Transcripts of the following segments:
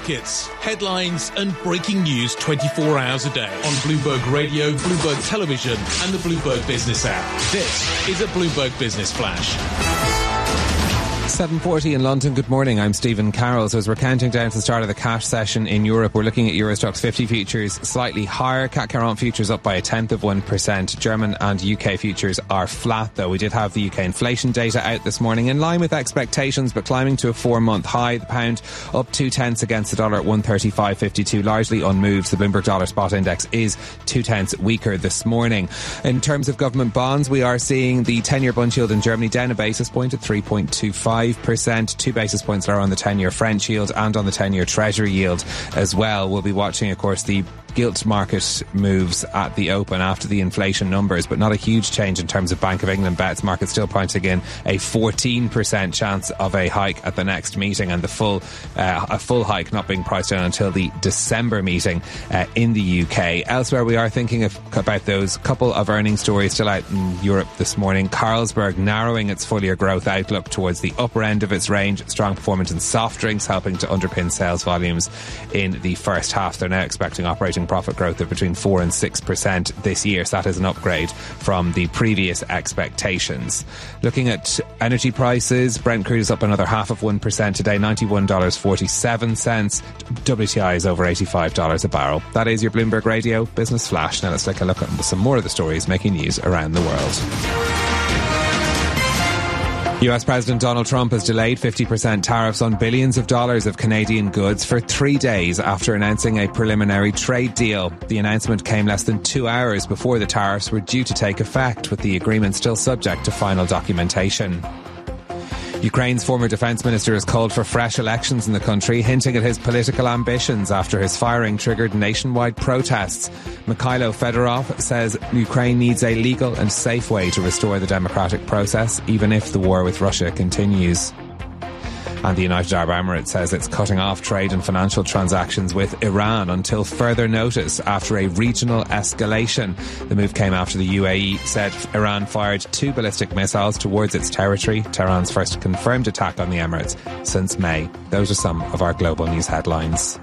markets, headlines and breaking news 24 hours a day on Bloomberg Radio, Bloomberg Television and the Bloomberg Business app. This is a Bloomberg Business Flash. 7:40 in London. Good morning. I'm Stephen Carroll. So as we're counting down to the start of the cash session in Europe, we're looking at Euro Stoxx 50 futures slightly higher. CAC 40 futures up by 0.1%. German and UK futures are flat, though. We did have the UK inflation data out this morning in line with expectations, but climbing to a 4-month high. The pound up 0.2 against the dollar at 135.52, largely unmoved. The Bloomberg Dollar Spot Index is 0.2 weaker this morning. In terms of government bonds, we are seeing the 10-year bund yield in Germany down a basis point at 3.25%. 2 basis points lower on the 10-year French yield and on the 10-year Treasury yield as well. We'll be watching, of course, the gilt market moves at the open after the inflation numbers, but not a huge change in terms of Bank of England bets. Market still pointing in a 14% chance of a hike at the next meeting, and a full hike not being priced in until the December meeting in the UK. Elsewhere, we are thinking about those couple of earnings stories still out in Europe this morning. Carlsberg narrowing its full-year growth outlook towards the upper end of its range. Strong performance in soft drinks helping to underpin sales volumes in the first half. They're now expecting operating profit growth of between 4 and 6% this year. So that is an upgrade from the previous expectations. Looking at energy prices, Brent crude is up another 0.5% today, $91.47. WTI is over $85 a barrel. That is your Bloomberg Radio Business Flash. Now let's take a look at some more of the stories making news around the world. US President Donald Trump has delayed 50% tariffs on billions of dollars of Canadian goods for 3 days after announcing a preliminary trade deal. The announcement came less than 2 hours before the tariffs were due to take effect, with the agreement still subject to final documentation. Ukraine's former defence minister has called for fresh elections in the country, hinting at his political ambitions after his firing triggered nationwide protests. Mikhailo Fedorov says Ukraine needs a legal and safe way to restore the democratic process, even if the war with Russia continues. And the United Arab Emirates says it's cutting off trade and financial transactions with Iran until further notice after a regional escalation. The move came after the UAE said Iran fired 2 ballistic missiles towards its territory, Tehran's first confirmed attack on the Emirates since May. Those are some of our global news headlines.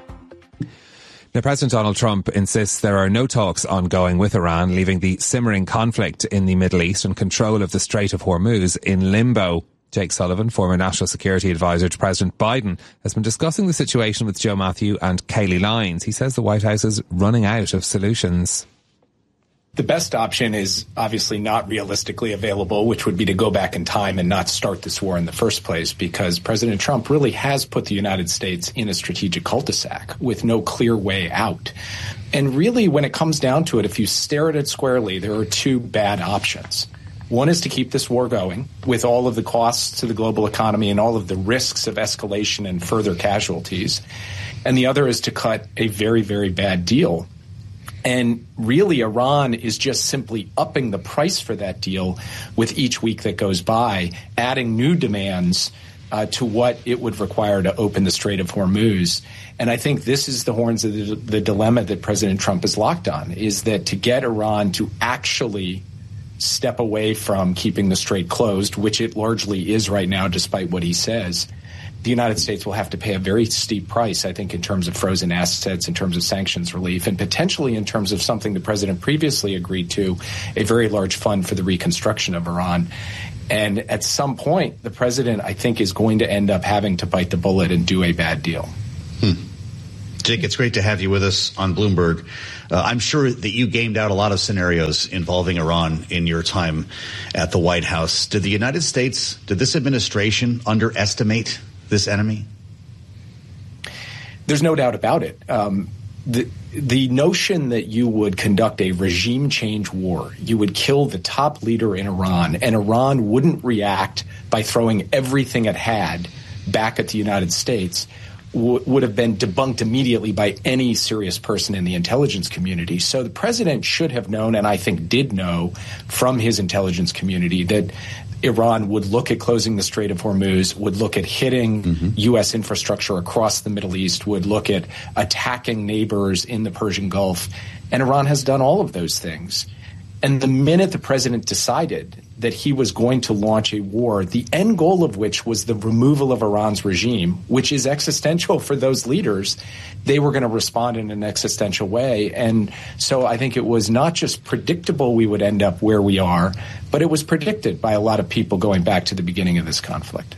Now, President Donald Trump insists there are no talks ongoing with Iran, leaving the simmering conflict in the Middle East and control of the Strait of Hormuz in limbo. Jake Sullivan, former National Security Advisor to President Biden, has been discussing the situation with Joe Matthew and Kayleigh Lyons. He says the White House is running out of solutions. The best option is obviously not realistically available, which would be to go back in time and not start this war in the first place, because President Trump really has put the United States in a strategic cul-de-sac with no clear way out. And really, when it comes down to it, if you stare at it squarely, there are 2 bad options. One is to keep this war going with all of the costs to the global economy and all of the risks of escalation and further casualties. And the other is to cut a very, very bad deal. And really, Iran is just simply upping the price for that deal with each week that goes by, adding new demands to what it would require to open the Strait of Hormuz. And I think this is the horns of the dilemma that President Trump is locked on, is that to get Iran to actually step away from keeping the strait closed, which it largely is right now, despite what he says, the United States will have to pay a very steep price, I think, in terms of frozen assets, in terms of sanctions relief, and potentially in terms of something the president previously agreed to, a very large fund for the reconstruction of Iran. And at some point, the president, I think, is going to end up having to bite the bullet and do a bad deal. Jake, it's great to have you with us on Bloomberg. I'm sure that you gamed out a lot of scenarios involving Iran in your time at the White House. Did the United States, did this administration underestimate this enemy? There's no doubt about it. The notion that you would conduct a regime change war, you would kill the top leader in Iran, and Iran wouldn't react by throwing everything it had back at the United States, would have been debunked immediately by any serious person in the intelligence community. So the president should have known, and I think did know from his intelligence community, that Iran would look at closing the Strait of Hormuz, would look at hitting U.S. infrastructure across the Middle East, would look at attacking neighbors in the Persian Gulf. And Iran has done all of those things. And the minute the president decided that he was going to launch a war, the end goal of which was the removal of Iran's regime, which is existential for those leaders. They were going to respond in an existential way. And so I think it was not just predictable we would end up where we are, but it was predicted by a lot of people going back to the beginning of this conflict.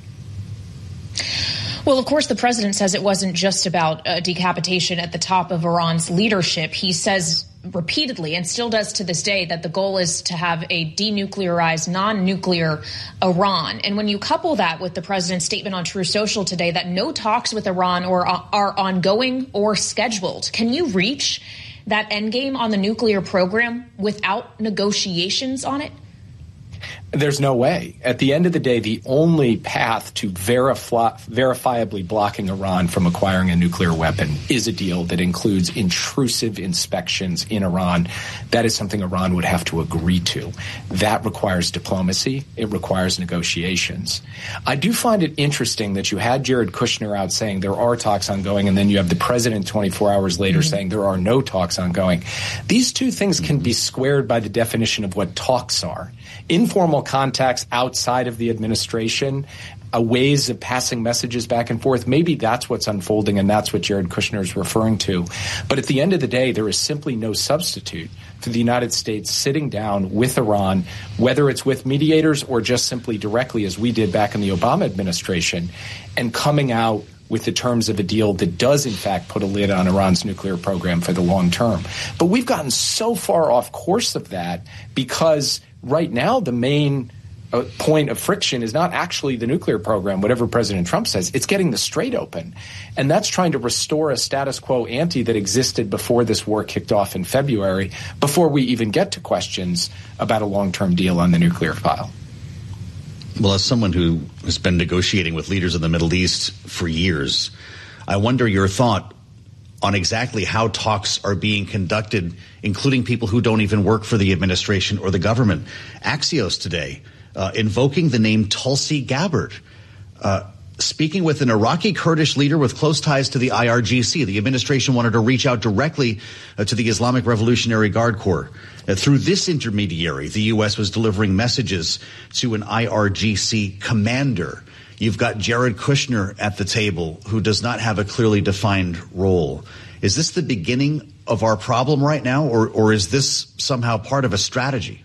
Well, of course, the president says it wasn't just about decapitation at the top of Iran's leadership. He says repeatedly, and still does to this day, that the goal is to have a denuclearized, non-nuclear Iran. And when you couple that with the president's statement on Truth Social today that no talks with Iran are ongoing or scheduled, can you reach that endgame on the nuclear program without negotiations on it? There's no way. At the end of the day, the only path to verifiably blocking Iran from acquiring a nuclear weapon is a deal that includes intrusive inspections in Iran. That is something Iran would have to agree to. That requires diplomacy. It requires negotiations. I do find it interesting that you had Jared Kushner out saying there are talks ongoing, and then you have the president 24 hours later saying there are no talks ongoing. These two things can be squared by the definition of what talks are. Informal contacts outside of the administration, ways of passing messages back and forth. Maybe that's what's unfolding, and that's what Jared Kushner is referring to. But at the end of the day, there is simply no substitute for the United States sitting down with Iran, whether it's with mediators or just simply directly, as we did back in the Obama administration, and coming out with the terms of a deal that does, in fact, put a lid on Iran's nuclear program for the long term. But we've gotten so far off course of that because right now the main point of friction is not actually the nuclear program, whatever President Trump says. It's getting the Strait open. And that's trying to restore a status quo ante that existed before this war kicked off in February, before we even get to questions about a long-term deal on the nuclear file. Well, as someone who has been negotiating with leaders in the Middle East for years, I wonder your thought on exactly how talks are being conducted, including people who don't even work for the administration or the government. Axios today invoking the name Tulsi Gabbard, speaking with an Iraqi Kurdish leader with close ties to the IRGC. The administration wanted to reach out directly to the Islamic Revolutionary Guard Corps. Through this intermediary, the U.S. was delivering messages to an IRGC commander. You've got Jared Kushner at the table, who does not have a clearly defined role. Is this the beginning of our problem right now, or is this somehow part of a strategy?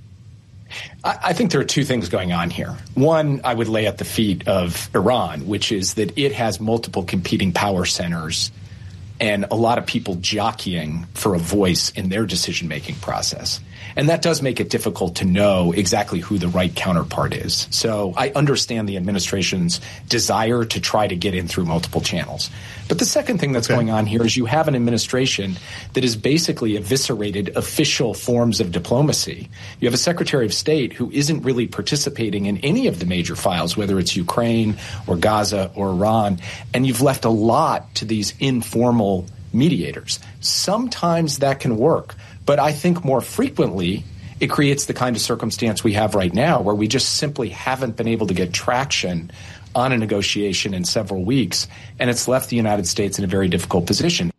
I think there are two things going on here. One, I would lay at the feet of Iran, which is that it has multiple competing power centers and a lot of people jockeying for a voice in their decision-making process. And that does make it difficult to know exactly who the right counterpart is. So I understand the administration's desire to try to get in through multiple channels. But the second thing that's going on here is you have an administration that has basically eviscerated official forms of diplomacy. You have a Secretary of State who isn't really participating in any of the major files, whether it's Ukraine or Gaza or Iran, and you've left a lot to these informal mediators. Sometimes that can work, but I think more frequently it creates the kind of circumstance we have right now where we just simply haven't been able to get traction on a negotiation in several weeks, and it's left the United States in a very difficult position.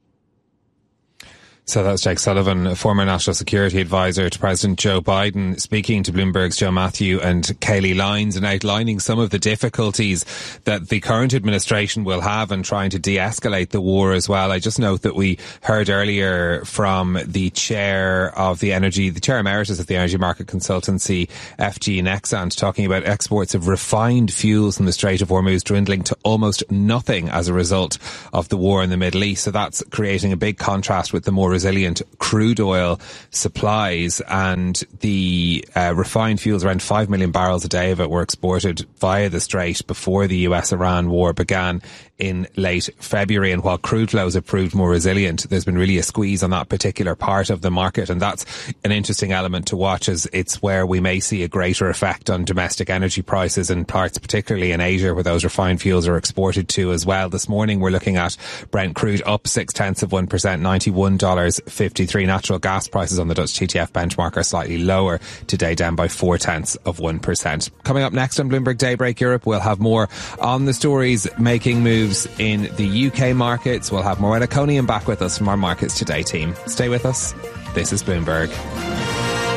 So that's Jake Sullivan, former National Security Advisor to President Joe Biden, speaking to Bloomberg's Joe Matthew and Kayleigh Lyons and outlining some of the difficulties that the current administration will have in trying to de-escalate the war as well. I just note that we heard earlier from the chair emeritus of the energy market consultancy, FG Nexant, talking about exports of refined fuels from the Strait of Hormuz dwindling to almost nothing as a result of the war in the Middle East. So that's creating a big contrast with the more resilient crude oil supplies, and the refined fuels, around 5 million barrels a day of it, were exported via the Strait before the US-Iran war began in late February. And while crude flows have proved more resilient, there's been really a squeeze on that particular part of the market, and that's an interesting element to watch, as it's where we may see a greater effect on domestic energy prices in parts, particularly in Asia, where those refined fuels are exported to as well. This morning we're looking at Brent crude up 0.6%, $91.53. Natural gas prices on the Dutch TTF benchmark are slightly lower today, down by 0.4%. Coming up next on Bloomberg Daybreak Europe, we'll have more on the stories making moves in the UK markets. We'll have Morena Conian back with us from our Markets Today team. Stay with us. This is Bloomberg.